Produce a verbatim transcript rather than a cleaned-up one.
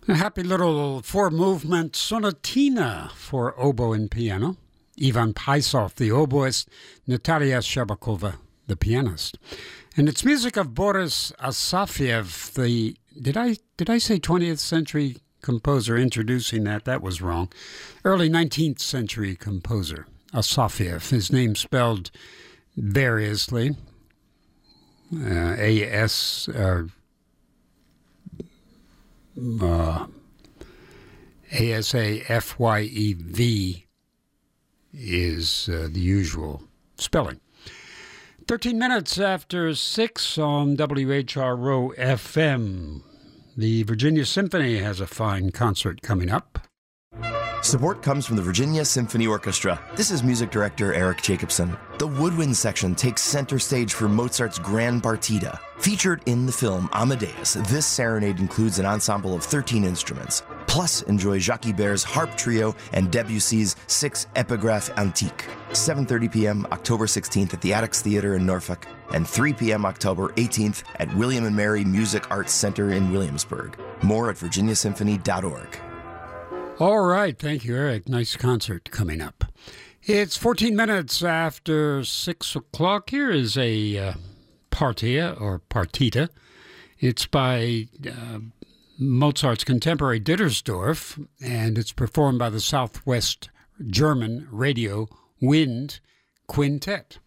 A happy little four-movement sonatina for oboe and piano. Ivan Paisov, the oboist, Natalia Shabakova, the pianist. And it's music of Boris Asafiev, the, did I did I say twentieth century composer introducing that? That was wrong. Early nineteenth century composer, Asafiev. His name spelled variously. Uh, A S... Uh, Uh, A S A F Y E V is uh, the usual spelling. thirteen minutes after six on W H R O F M. The Virginia Symphony has a fine concert coming up. Support comes from the Virginia Symphony Orchestra. This is music director Eric Jacobson. The woodwind section takes center stage for Mozart's Grand Partita. Featured in the film Amadeus, this serenade includes an ensemble of thirteen instruments. Plus, enjoy Jacques Ibert's Harp Trio and Debussy's Six Epigraphes Antiques. seven thirty p.m. October sixteenth at the Attucks Theater in Norfolk, and three p.m. October eighteenth at William and Mary Music Arts Center in Williamsburg. More at virginia symphony dot org. All right. Thank you, Eric. Nice concert coming up. It's fourteen minutes after six o'clock. Here is a uh, partia or partita. It's by uh, Mozart's contemporary Dittersdorf, and it's performed by the Southwest German Radio Wind Quintet.